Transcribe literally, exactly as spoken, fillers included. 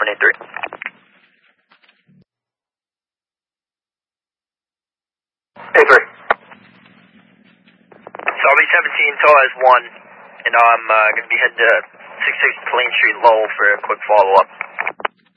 eight three. eight three. So I'll be seventeen, T O A is one, and I'm uh, going to be heading to six six Plain Street, Lowell for a quick follow-up.